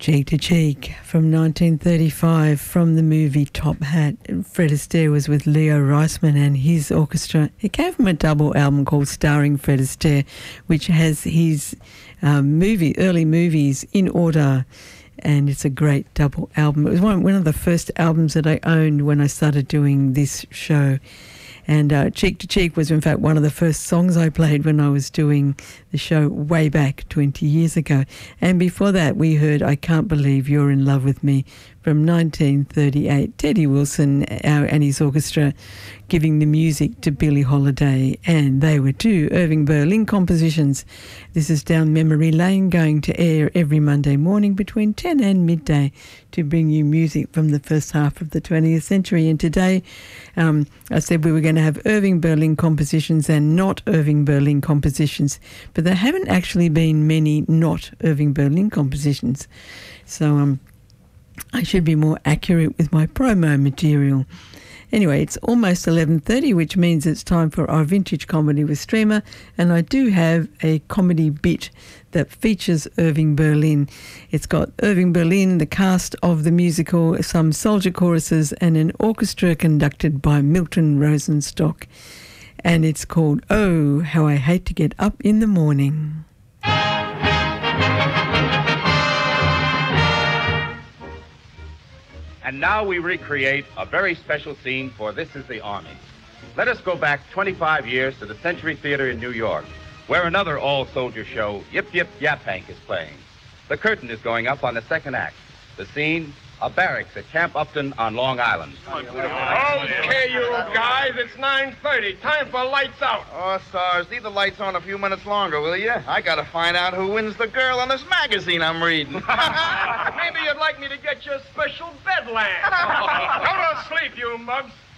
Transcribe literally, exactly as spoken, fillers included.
Cheek to Cheek from nineteen thirty-five from the movie Top Hat. Fred Astaire was with Leo Reisman and his orchestra. It came from a double album called Starring Fred Astaire, which has his um, movie, early movies in order, and it's a great double album. It was one, one of the first albums that I owned when I started doing this show. And uh, Cheek to Cheek was, in fact, one of the first songs I played when I was doing the show way back twenty years ago. And before that, we heard I Can't Believe You're in Love with Me from nineteen thirty-eight. Teddy Wilson uh, and his orchestra giving the music to Billie Holiday. And they were two Irving Berlin compositions. This is Down Memory Lane, going to air every Monday morning between ten and midday to bring you music from the first half of the twentieth century. And today, um, I said we were going to have Irving Berlin compositions and not Irving Berlin compositions, but there haven't actually been many not Irving Berlin compositions. So um, I should be more accurate with my promo material. Anyway, it's almost eleven thirty, which means it's time for our Vintage Comedy with Streamer, and I do have a comedy bit that features Irving Berlin. It's got Irving Berlin, the cast of the musical, some soldier choruses, and an orchestra conducted by Milton Rosenstock. And it's called Oh, How I Hate to Get Up in the Morning. And now we recreate a very special scene for This Is the Army. Let us go back twenty-five years to the Century Theater in New York, where another all-soldier show, Yip Yip Yap Hank, is playing. The curtain is going up on the second act. The scene, a barracks at Camp Upton on Long Island. Okay, you guys, it's nine thirty. Time for lights out. Oh, Stars, leave the lights on a few minutes longer, will you? I gotta find out who wins the girl on this magazine I'm reading. Maybe you'd like me to get you a special bed lamp. Go to sleep, you mugs.